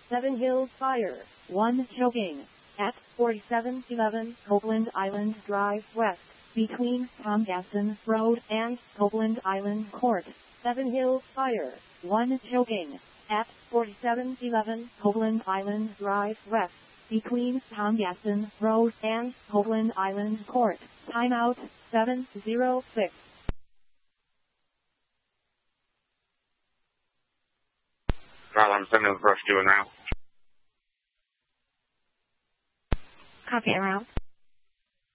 Seven Hills Fire, 1 choking. At 4711 Copeland Island Drive West, between Tom Gaston Road and Copeland Island Court. Seven Hills Fire, 1 choking. At 4711 Copeland Island Drive West, between Tom Gaston Road and Copeland Island Court. Timeout 706. Well, I'm sending the first two now. Copy, around.